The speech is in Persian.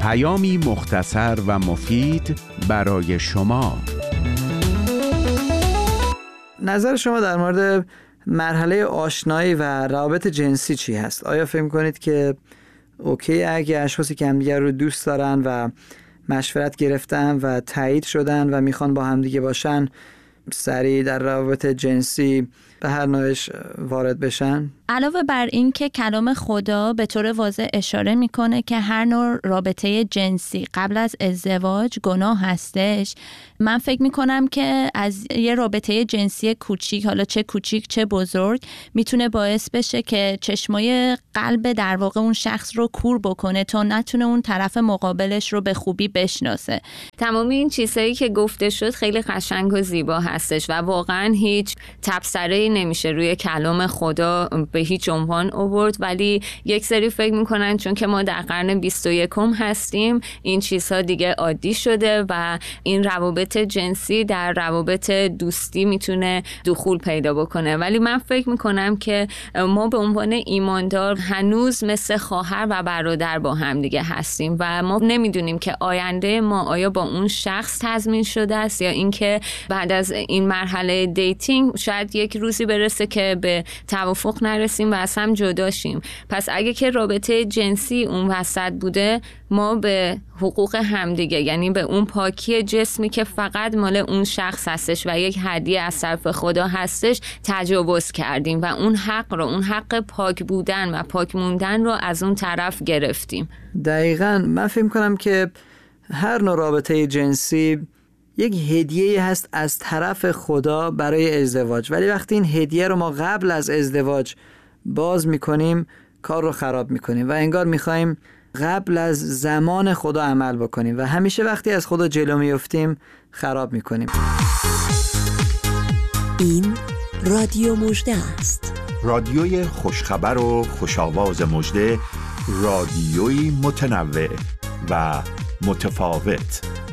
پیامی مختصر و مفید برای شما. نظر شما در مورد مرحله آشنایی و روابط جنسی چی هست؟ آیا فکر می‌کنید که اوکی اگه اشخاصی که همدیگر رو دوست دارن و مشورت گرفتن و تایید شدن و میخوان با همدیگه باشن سریع در روابط جنسی به هر نوعش وارد بشن؟ علاوه بر این که کلام خدا به طور واضح اشاره میکنه که هر نوع رابطه جنسی قبل از ازدواج گناه هستش، من فکر میکنم که از یه رابطه جنسی کوچیک، حالا چه کوچیک چه بزرگ، میتونه باعث بشه که چشمای قلب در واقع اون شخص رو کور بکنه تا نتونه اون طرف مقابلش رو به خوبی بشناسه. تمام این چیزهایی که گفته شد خیلی قشنگ و زیبا هستش و واقعا هیچ تبصره‌ای نمیشه روی کلام خدا به هیچ عنوان آورد، ولی یک سری فکر میکنن چون که ما در قرن 21 هستیم این چیزها دیگه عادی شده و این روابط جنسی در روابط دوستی میتونه دخول پیدا بکنه. ولی من فکر میکنم که ما به عنوان ایماندار هنوز مثل خواهر و برادر با هم دیگه هستیم و ما نمیدونیم که آینده ما آیا با اون شخص تضمین شده است یا اینکه بعد از این مرحله دیتینگ شاید یک روزی برسه که به توافق نرسیم و از هم جدا شیم. پس اگه که رابطه جنسی اون وسط بوده، ما به حقوق همدیگه، یعنی به اون پاکی جسمی که فقط مال اون شخص هستش و یک هدیه از طرف خدا هستش، تجاوز کردیم و اون حق پاک بودن و پاک موندن رو از اون طرف گرفتیم. دقیقاً من فکر کنم که هر نوع رابطه جنسی یک هدیه هست از طرف خدا برای ازدواج، ولی وقتی این هدیه رو ما قبل از ازدواج باز میکنیم کار رو خراب میکنیم و انگار میخوایم قبل از زمان خدا عمل بکنیم و همیشه وقتی از خدا جلو میفتیم خراب میکنیم. این رادیو مژده است. رادیوی خوشخبر و خوشاواز مژده، رادیوی متنوع و متفاوت.